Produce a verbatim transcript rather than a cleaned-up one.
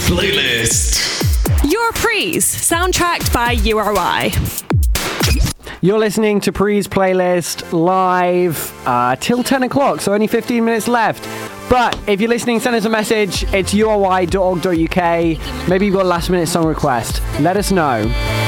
Playlist. Your Prees, soundtracked by U R Y. You're listening to Pre's Playlist live uh, till ten o'clock, so only fifteen minutes left. But if you're listening, send us a message. It's u r y dot org dot u k. Maybe you've got a last minute song request. Let us know.